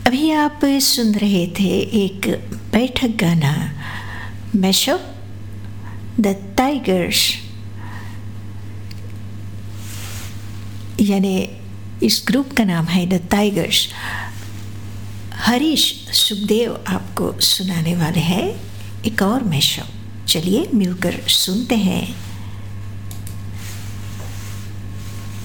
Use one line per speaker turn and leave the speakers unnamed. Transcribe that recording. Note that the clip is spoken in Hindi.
अभी आप सुन रहे थे एक बैठक गाना मैशअप द टाइगर्स, यानी इस ग्रुप का नाम है द टाइगर्स। हरीश सुखदेव आपको सुनाने वाले हैं एक और मैशअप। चलिए मिलकर सुनते हैं।